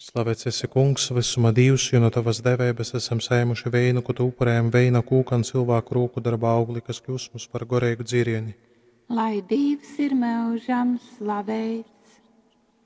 Slavēts esi, Kungs, visuma Dievs, jo no tavas devības esam sēmuši veinu, ko tu upurējam veina kūka un cilvēku roku darba augli, kas kļūst mums par gorēgu dzirieni. Lai Dievs ir mūžam slavēts.